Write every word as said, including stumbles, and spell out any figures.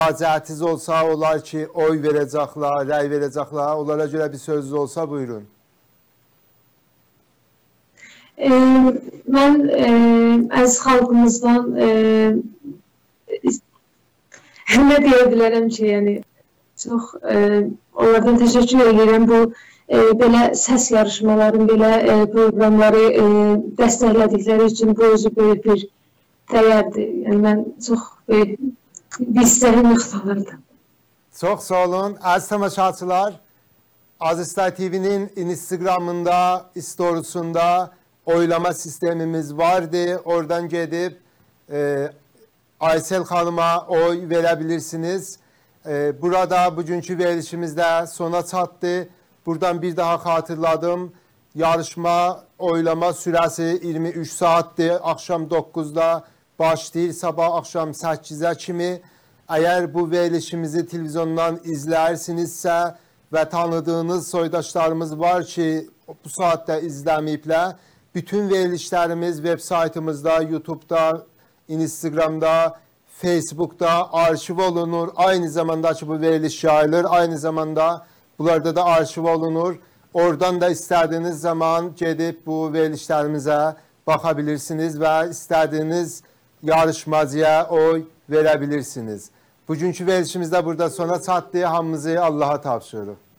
müracaətiniz olsa, onlar ki, oy verəcəklər, rəy verəcəklər, onlara görə bir sözünüz olsa, buyurun. E, mən e, əziz xalqımızdan e, nə deyə bilərəm ki, yəni, çox e, onlardan təşəkkür edirəm bu e, belə səs yarışmaların, belə e, proqramları e, dəstəklədikləri üçün bu özü böyük bir dəyərdir. Yəni, mən çox böyük bir hissəli nöqtələrdir. Çox sağ olun. Əziz tamaşaçılar, Azizlər T V'nin Instagramında, storiesunda oylama sistemimiz vardı. Oradan gedib e, Aysel Hanım'a oy verebilirsiniz. E, burada bugünkü verilişimizde sona çatdı. Buradan bir daha hatırladım. Yarışma, oylama sürəsi iyirmi üç saatdir. Akşam doqquzda başlayır, sabah akşam səkkizə kimi. Eğer bu verilişimizi televizyondan izləyirsinizsə ve tanıdığınız soydaşlarımız var ki bu saatte izləməyiblər, bütün verilişlerimiz web saytımızda, YouTube'da, Instagram'da, Facebook'ta arşiv olunur. Aynı zamanda ki bu veriliş yayılır. Aynı zamanda bunlarda da arşiv olunur. Oradan da istediğiniz zaman gedib bu verilişlerimize bakabilirsiniz ve istediğiniz yarışmacıya oy verebilirsiniz. Bugünkü verilişimizde burada sona çatdı. Hamımızı Allah'a tapşırırıq.